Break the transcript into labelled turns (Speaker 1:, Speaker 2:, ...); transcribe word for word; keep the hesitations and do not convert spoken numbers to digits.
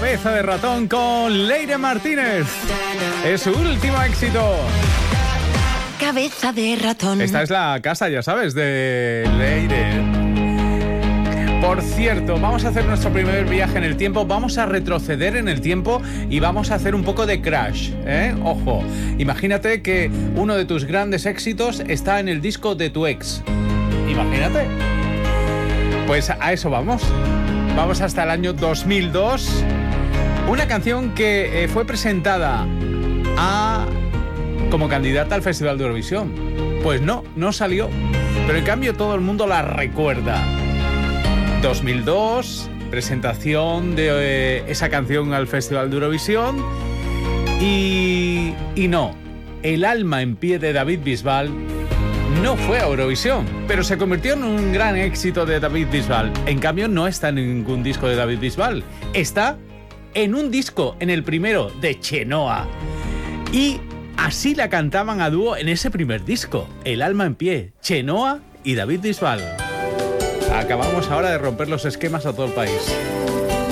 Speaker 1: Cabeza de Ratón con Leire Martínez. Es su último éxito.
Speaker 2: Cabeza de Ratón.
Speaker 1: Esta es la casa, ya sabes, de Leire. Por cierto, vamos a hacer nuestro primer viaje en el tiempo. Vamos a retroceder en el tiempo y vamos a hacer un poco de crash, ¿eh? Ojo, imagínate que uno de tus grandes éxitos está en el disco de tu ex. Imagínate. Pues a eso vamos. Vamos hasta el año dos mil dos. Una canción que eh, fue presentada a... como candidata al Festival de Eurovisión. Pues no, no salió. Pero en cambio todo el mundo la recuerda. dos mil dos, presentación de eh, esa canción al Festival de Eurovisión. Y, y no, El alma en pie de David Bisbal no fue a Eurovisión, pero se convirtió en un gran éxito de David Bisbal. En cambio, no está en ningún disco de David Bisbal. Está en un disco, en el primero, de Chenoa. Y así la cantaban a dúo en ese primer disco, El alma en pie, Chenoa y David Bisbal. Acabamos ahora de romper los esquemas a todo el país.